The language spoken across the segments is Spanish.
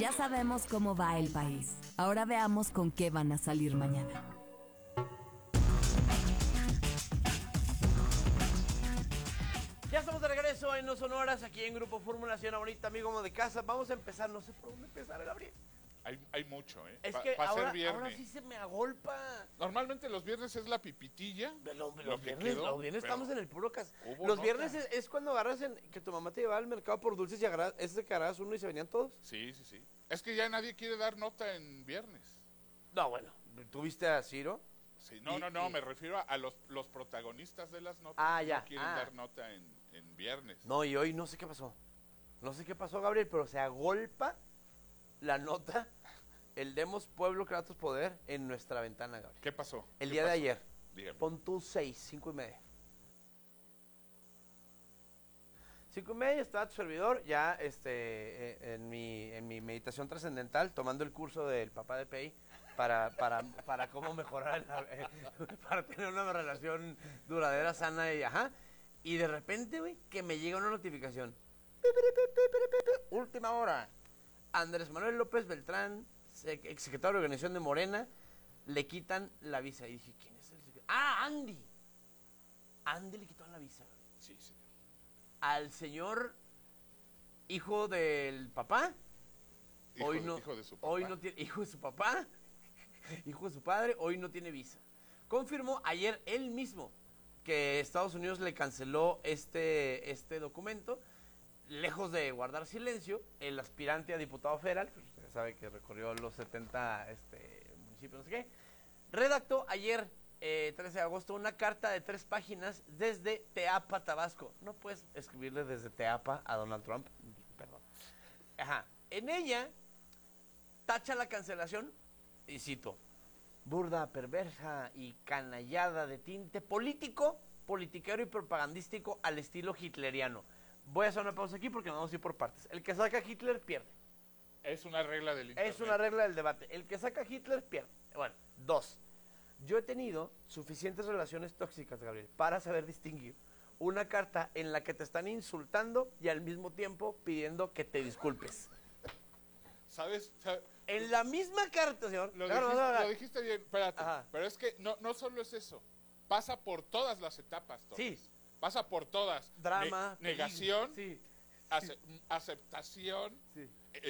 Ya sabemos cómo va el país. Ahora veamos con qué van a salir mañana. Ya estamos de regreso en No Sonoras, aquí en Grupo Formulación. Ahorita, amigo de casa, vamos a empezar. No sé por dónde empezar, Gabriel. Hay mucho, ¿eh? Es que Para ser ahora viernes. sí se me agolpa. Normalmente los viernes es la pipitilla. Los que viernes, quedó, los viernes pero estamos en el puro cas. hubo Los nota. viernes es cuando agarras que tu mamá te llevaba al mercado por dulces y agarras, ese que agarras uno y se venían todos. Sí. Es que ya nadie quiere dar nota en viernes. No, bueno, ¿tuviste a Ciro? Sí, no, me refiero a los protagonistas de las notas. Ah, ya. No quieren dar nota en viernes. No, y hoy no sé qué pasó. No sé qué pasó, Gabriel, pero se agolpa la nota, el Demos Pueblo Creatos Poder en nuestra ventana, Gabriel. ¿Qué pasó? El ¿Qué día de pasó? ayer. Dígame. Pon tú 5:30. 5:30 estaba tu servidor ya en mi meditación trascendental, tomando el curso del papá de Pei para cómo mejorar, para tener una relación duradera, sana y ajá. Y de repente, güey, que me llega una notificación. Última hora. Andrés Manuel López Beltrán, exsecretario de Organización de Morena, le quitan la visa. Y dije, ¿quién es el secretario? ¡Ah, Andy! Andy le quitó la visa. Sí, señor. Al señor hijo del papá. Hijo de su papá. Hoy no tiene, hijo de su papá, hijo de su padre, hoy no tiene visa. Confirmó ayer él mismo que Estados Unidos le canceló este documento. Lejos de guardar silencio, el aspirante a diputado federal, pues usted sabe que recorrió los 70 municipios, no sé qué, redactó ayer, 13 de agosto, una carta de 3 páginas desde Teapa, Tabasco. No puedes escribirle desde Teapa a Donald Trump, perdón. Ajá. En ella, tacha la cancelación, y cito, burda, perversa y canallada de tinte político, politiquero y propagandístico al estilo hitleriano. Voy a hacer una pausa aquí porque vamos a ir por partes. El que saca a Hitler pierde. Es una regla del internet. Es una regla del debate. El que saca a Hitler pierde. Bueno, 2. Yo he tenido suficientes relaciones tóxicas, Gabriel, para saber distinguir una carta en la que te están insultando y al mismo tiempo pidiendo que te disculpes. ¿Sabes? En la misma carta, señor. Lo dijiste bien, espérate. Ajá. Pero es que no solo es eso. Pasa por todas las etapas, Torres. Sí. Pasa por todas. Drama. Negación. Sí. Aceptación. Sí.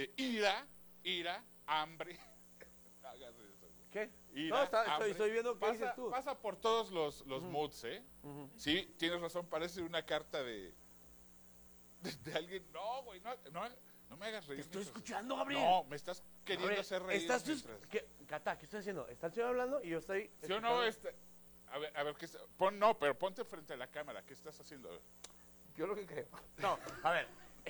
Ira, hambre. Hagas eso. ¿Qué? Ira, hambre. Estoy viendo qué dices tú. Pasa por todos los moods, ¿eh? Sí, tienes razón, parece una carta de alguien. No, güey, no me hagas reír. Te estoy escuchando, Gabriel. No, me estás queriendo Gabriel, hacer reír. Cata, ¿qué estoy haciendo? Está el señor hablando y yo estoy... ¿Sí o no? A ver, pero ponte frente a la cámara. ¿Qué estás haciendo? A ver. Yo lo que creo. No, a ver.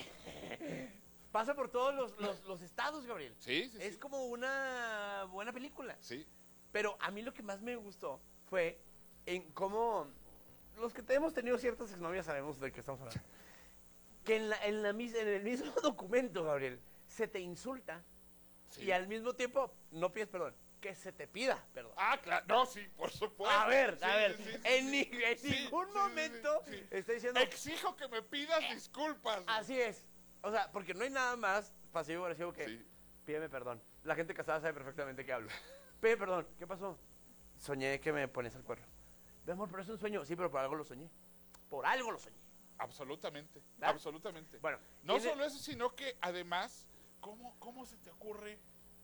Pasa por todos los estados, Gabriel. Sí. Es como una buena película. Sí. Pero a mí lo que más me gustó fue en cómo... Los que hemos tenido ciertas exnovias sabemos de qué estamos hablando. Que en el mismo documento, Gabriel, se te insulta y al mismo tiempo no pides perdón. Que se te pida perdón. Ah, claro. No, sí, por supuesto. A ver. Sí, En ningún momento estoy diciendo... Exijo que me pidas disculpas. Así es. O sea, porque no hay nada más pasivo agresivo que pídeme perdón. La gente casada sabe perfectamente qué hablo. Pide perdón. ¿Qué pasó? Soñé que me pones al cuerno. Mi amor, pero es un sueño. Sí, pero por algo lo soñé. Por algo lo soñé. Absolutamente. ¿verdad? Absolutamente. Bueno. No solo eso, sino que además, ¿cómo se te ocurre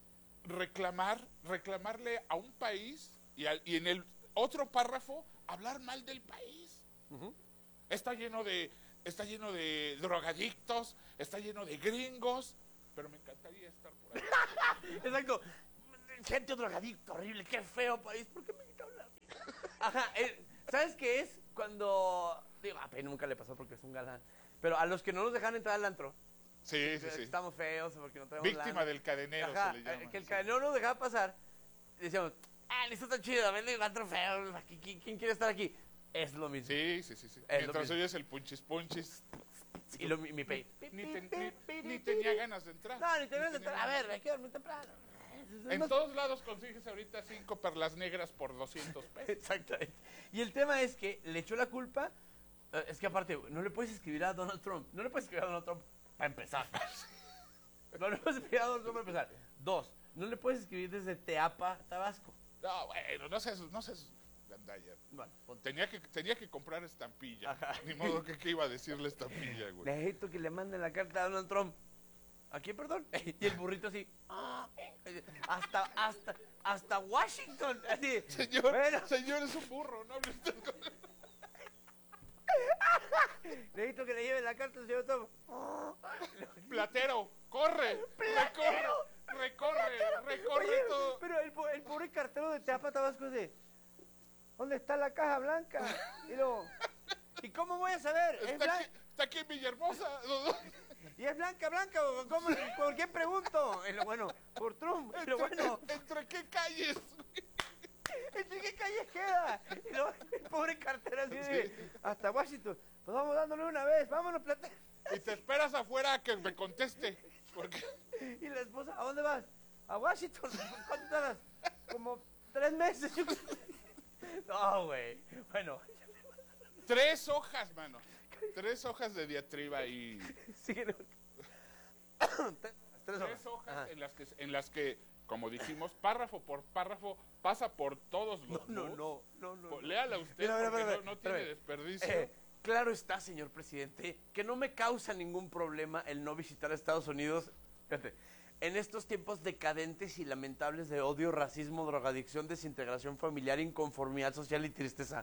reclamarle a un país y en el otro párrafo hablar mal del país? Está lleno de drogadictos, está lleno de gringos, pero me encantaría estar por ahí. Exacto. Gente drogadicto, horrible, qué feo país. ¿Por qué me quitaron la vida? Ajá, ¿sabes qué es? Cuando... Digo, a Pei nunca le pasó porque es un galán. Pero a los que no nos dejan entrar al antro. Sí. Estamos feos porque no tenemos Víctima del cadenero, Ajá, se le llama. que el cadenero nos dejaba pasar. Y decíamos, esto está chido, vende el antro feo. ¿Quién quiere estar aquí? Es lo mismo. Sí. Mientras oyes el punchis. Y mi Pei. Ni tenía ganas de entrar. No, ni tenía ganas de entrar. A ver, hay que dormir temprano. En todos lados consigues ahorita 5 perlas negras por 200 pesos. Exactamente. Y el tema es que le echó la culpa. Es que aparte, no le puedes escribir a Donald Trump. No le puedes escribir a Donald Trump para empezar. No hemos explicado cómo empezar. 2, no le puedes escribir desde Teapa, Tabasco. No, bueno, no seas gandalla. Bueno, ponte. Tenía que comprar estampilla. Ajá. Ni modo que iba a decirle estampilla, güey. Necesito que le manden la carta a Donald Trump. ¿A quién, perdón? Y el burrito así. Hasta Washington. Así. Señor, Bueno, señor es un burro, no hable usted con... necesito que le lleven la carta al señor Trump. Platero, corre, recorre Oye, todo. pero el pobre cartero de Teapa, Tabasco es de... ¿Dónde está la caja blanca? Y luego... ¿Y cómo voy a saber? Está aquí en Villahermosa. ¿Y es blanca? ¿Cómo? ¿Por qué pregunto? Y lo bueno, por Trump. Y lo bueno, ¿Entre qué calles? ¿entre qué calles queda? Y luego el pobre cartero así de... Hasta Washington. Pues vamos dándole una vez. Vámonos, Platero. Y te esperas afuera a que me conteste. Porque Y la esposa, ¿a dónde vas? A Washington. ¿Cuánto tardas? Como 3 meses. No, güey. Bueno. 3 hojas, mano. 3 hojas de diatriba y... Sí, no. 3 3 hojas Ajá. en las que, como dijimos, párrafo por párrafo, pasa por todos los No. Léala usted, Mira, porque no tiene espérame. desperdicio. Claro está, señor presidente, que no me causa ningún problema el no visitar a Estados Unidos. Fíjate, en estos tiempos decadentes y lamentables de odio, racismo, drogadicción, desintegración familiar, inconformidad social y tristeza.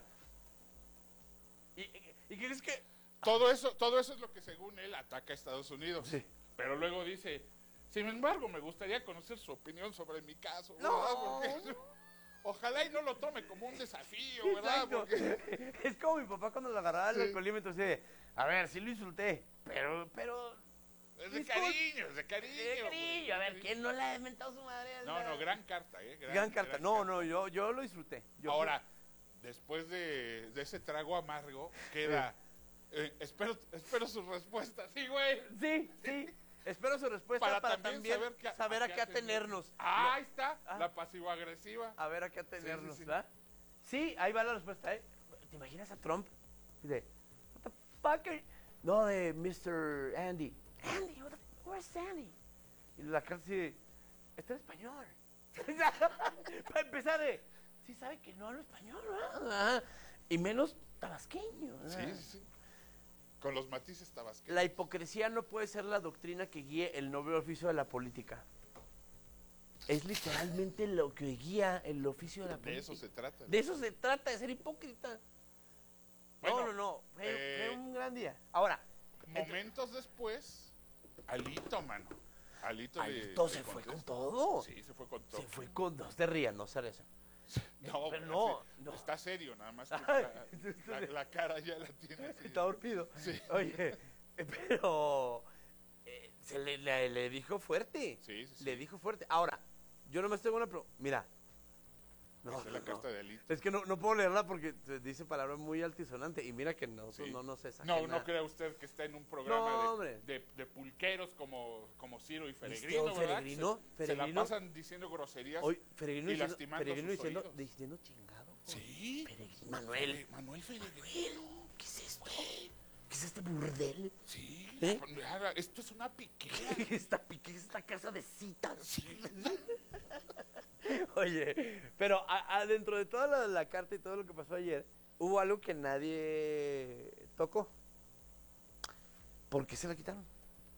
¿Y qué es que...? Todo eso es lo que según él ataca a Estados Unidos. Sí. Pero luego dice, sin embargo, me gustaría conocer su opinión sobre mi caso. No. ¿Verdad? Porque ojalá y no lo tome como un desafío, ¿verdad? Exacto. Porque Es como mi papá cuando le agarraba el Sí. alcoholímetro, así de, a ver, sí lo insulté, pero... es de Disculpe. cariño, es de cariño. güey. A ver, ¿quién no le ha inventado su madre? No, gran carta, ¿eh? Gran carta. No, yo lo disfruté. Ahora, después de ese trago amargo, queda... espero su respuesta. Sí, güey. Sí. Espero su respuesta para también saber a qué atenernos. Ahí está, la pasivo-agresiva. A ver a qué atenernos, Sí. ¿verdad? Sí, ahí va la respuesta, ¿eh? ¿Te imaginas a Trump? Dice, what the fuck are you-" No, de Mr. Andy. Andy, where's Andy? Y la carta así, está en español. Para empezar sí sabe que no hablo español, ¿verdad? Ajá. Y menos tabasqueño. ¿verdad? Sí. Con los matices tabasqueños. La hipocresía no puede ser la doctrina que guíe el noble oficio de la política. Es literalmente lo que guía el oficio de la política. De eso se trata. De eso se trata, de ser hipócrita. Bueno, No. Fue un gran día. Ahora, Momentos después, Alito, mano. Alito se fue con todo. Sí, se fue con todo. Se fue con dos. Te rías, no ser eso. No, Pero no. Está serio, nada más. Que Ay, la cara ya la tiene así. Está dormido. Sí. Oye, pero le dijo fuerte. Sí. Le dijo fuerte. Ahora, yo no me estoy con una... Mira. Esa es la carta de Alito. Es que no puedo leerla porque dice palabras muy altisonantes. Y mira que no Sí. no se saca No nada. crea usted que está en un No, programa hombre. de pulqueros como Ciro y ¿Viste Feregrino, hoy ¿verdad? Feregrino? Se la Feregrino. pasan diciendo groserías Hoy, Feregrino y diciendo, lastimando Feregrino sus diciendo, oídos. diciendo chingado. Sí. Feregrino. Manuel. Manuel Feregrino. ¿Qué es esto? ¿Qué es este burdel? Sí. ¿Eh? Esto es una piquera. esta casa de citas. Oye, pero dentro de toda la carta y todo lo que pasó ayer, hubo algo que nadie tocó. ¿Por qué se la quitaron?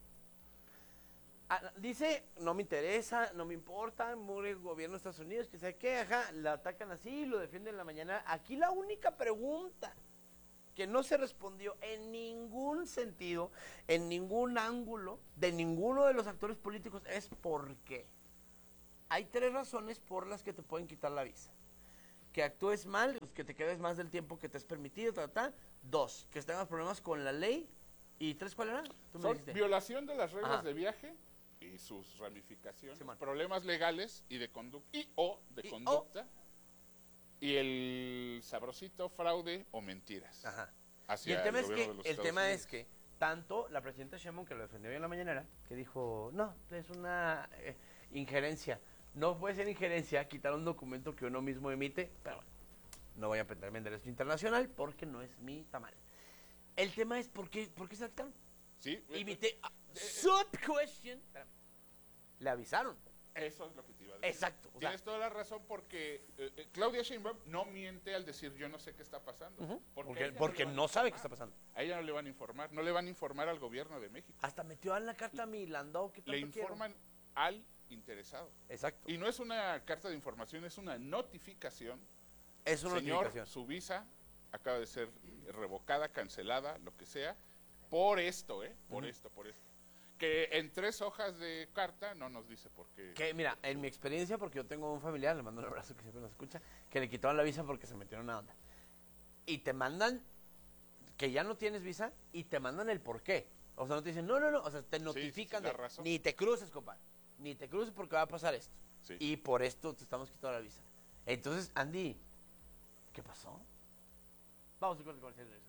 Dice, no me interesa, no me importa, mure el gobierno de Estados Unidos, que sé qué, ajá, la atacan así, lo defienden en la mañana. Aquí la única pregunta que no se respondió en ningún sentido, en ningún ángulo, de ninguno de los actores políticos, es ¿por qué? Hay 3 razones por las que te pueden quitar la visa. Que actúes mal, pues, que te quedes más del tiempo que te es permitido, 2, que tengas problemas con la ley. ¿Y 3 cuál era? Tú me Son dijiste. violación de las reglas Ajá. de viaje y sus ramificaciones, Simón. problemas legales y de conducta, y el sabrosito fraude o mentiras. Ajá. Hacia Y el tema, gobierno de los Estados es Unidos. que tanto la presidenta Sheinbaum, que lo defendió hoy en la mañanera, que dijo, no, es una injerencia. No puede ser injerencia quitar un documento que uno mismo emite, pero bueno, no voy a aprenderme en derecho internacional porque no es mi tamal. El tema es, ¿por qué se la quitaron? Sí, Sub question. Espérame. le avisaron. Eso es lo que te iba a decir. Exacto. O sea, Tienes toda la razón porque Claudia Sheinbaum no miente al decir yo no sé qué está pasando. porque no sabe qué está pasando. A ella no le van a informar, no le van a informar al gobierno de México. Hasta metió en la carta a mi Landau que Le tanto informan al interesado. quiero. Exacto. Y no es una carta de información, es una notificación. Es una Señor, notificación. su visa acaba de ser revocada, cancelada, lo que sea, por esto, por esto. Que en 3 hojas de carta no nos dice por qué. Que mira, en mi experiencia, porque yo tengo un familiar, le mando un abrazo que siempre nos escucha, que le quitaron la visa porque se metió en una onda. Y te mandan que ya no tienes visa y te mandan el por qué. O sea, no te dicen, no, o sea, te notifican la de, razón. ni te cruces, compadre, ni te cruces porque va a pasar esto. Sí. Y por esto te estamos quitando la visa. Entonces, Andy, ¿qué pasó? Vamos a corte comercial.